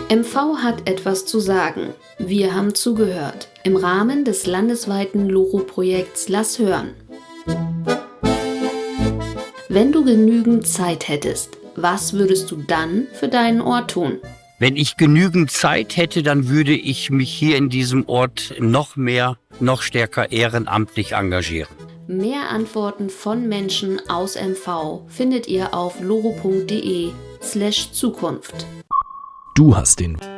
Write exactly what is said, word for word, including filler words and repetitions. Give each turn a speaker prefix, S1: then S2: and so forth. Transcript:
S1: M V hat etwas zu sagen. Wir haben zugehört. Im Rahmen des landesweiten Loro-Projekts Lass hören. Wenn du genügend Zeit hättest, was würdest du dann für deinen Ort tun?
S2: Wenn ich genügend Zeit hätte, dann würde ich mich hier in diesem Ort noch mehr, noch stärker ehrenamtlich engagieren.
S1: Mehr Antworten von Menschen aus M V findet ihr auf loro punkt de slash Zukunft.
S3: Du hast den